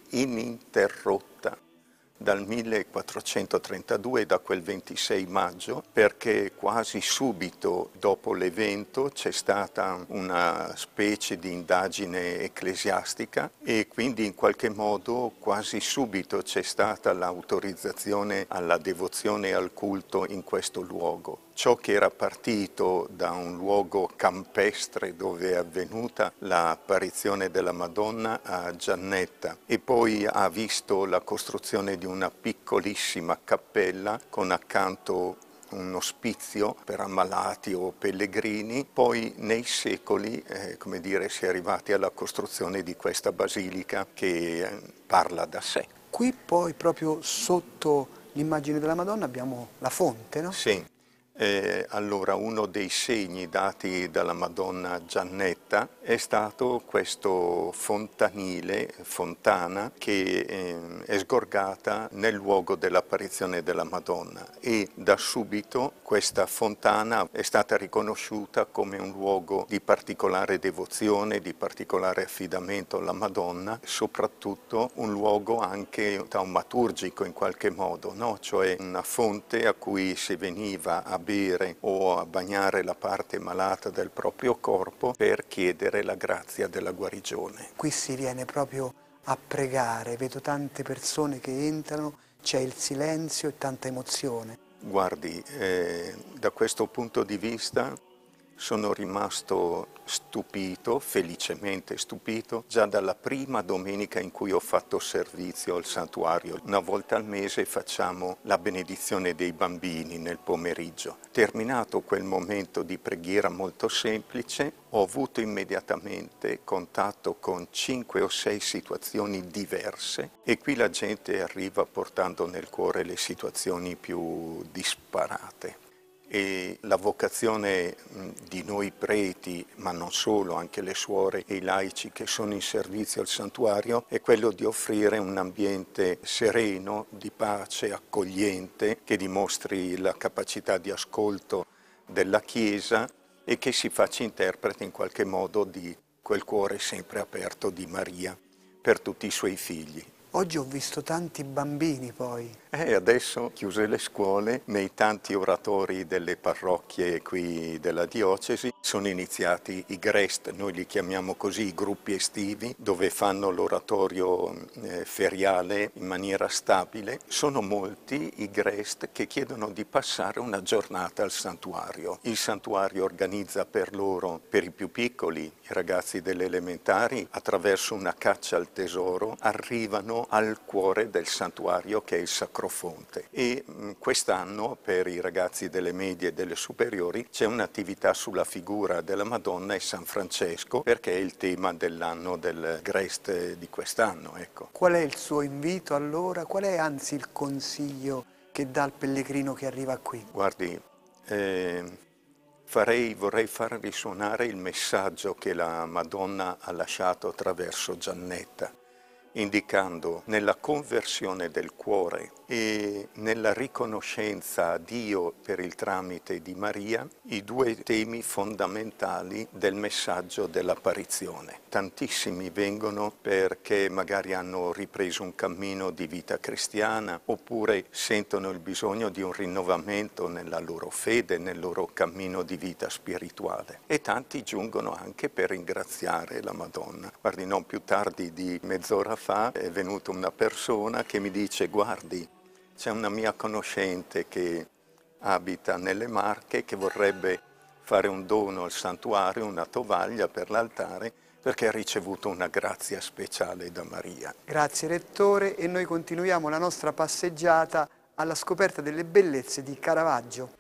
ininterrotta dal 1432, da quel 26 maggio, perché quasi subito dopo l'evento c'è stata una specie di indagine ecclesiastica e quindi in qualche modo quasi subito c'è stata l'autorizzazione alla devozione e al culto in questo luogo. Ciò che era partito da un luogo campestre dove è avvenuta l'apparizione della Madonna a Giannetta e poi ha visto la costruzione di una piccolissima cappella con accanto un ospizio per ammalati o pellegrini, poi nei secoli si è arrivati alla costruzione di questa basilica che parla da sé. Qui poi proprio sotto l'immagine della Madonna abbiamo la fonte, no? Sì. Allora, uno dei segni dati dalla Madonna Giannetta è stato questo fontana, che è sgorgata nel luogo dell'apparizione della Madonna e da subito questa fontana è stata riconosciuta come un luogo di particolare devozione, di particolare affidamento alla Madonna, soprattutto un luogo anche taumaturgico in qualche modo, no? Cioè una fonte a cui si veniva a bere o a bagnare la parte malata del proprio corpo per chiedere la grazia della guarigione. Qui si viene proprio a pregare, vedo tante persone che entrano, c'è il silenzio e tanta emozione. Guardi, da questo punto di vista sono rimasto stupito, felicemente stupito, già dalla prima domenica in cui ho fatto servizio al santuario. Una volta al mese facciamo la benedizione dei bambini nel pomeriggio. Terminato quel momento di preghiera molto semplice, ho avuto immediatamente contatto con 5 o 6 situazioni diverse e qui la gente arriva portando nel cuore le situazioni più disparate. E la vocazione di noi preti, ma non solo, anche le suore e i laici che sono in servizio al santuario, è quello di offrire un ambiente sereno, di pace, accogliente, che dimostri la capacità di ascolto della Chiesa e che si faccia interprete in qualche modo di quel cuore sempre aperto di Maria per tutti i suoi figli. Oggi ho visto tanti bambini poi. Adesso, chiuse le scuole, nei tanti oratori delle parrocchie qui della diocesi sono iniziati i GREST, noi li chiamiamo così, i gruppi estivi, dove fanno l'oratorio feriale in maniera stabile. Sono molti i GREST che chiedono di passare una giornata al santuario. Il santuario organizza per loro, per i più piccoli, i ragazzi delle elementari, attraverso una caccia al tesoro, arrivano al cuore del santuario che è il Sacrofonte e quest'anno per i ragazzi delle medie e delle superiori c'è un'attività sulla figura della Madonna e San Francesco perché è il tema dell'anno del GREST di quest'anno. Ecco. Qual è il suo invito allora? Qual è anzi il consiglio che dà al pellegrino che arriva qui? Guardi, vorrei far risuonare il messaggio che la Madonna ha lasciato attraverso Giannetta, indicando nella conversione del cuore e nella riconoscenza a Dio per il tramite di Maria i 2 temi fondamentali del messaggio dell'apparizione. Tantissimi vengono perché magari hanno ripreso un cammino di vita cristiana oppure sentono il bisogno di un rinnovamento nella loro fede, nel loro cammino di vita spirituale. E tanti giungono anche per ringraziare la Madonna. Guardi, non più tardi di mezz'ora fa è venuta una persona che mi dice: guardi, c'è una mia conoscente che abita nelle Marche che vorrebbe fare un dono al santuario, una tovaglia per l'altare, perché ha ricevuto una grazia speciale da Maria. Grazie Rettore, e noi continuiamo la nostra passeggiata alla scoperta delle bellezze di Caravaggio.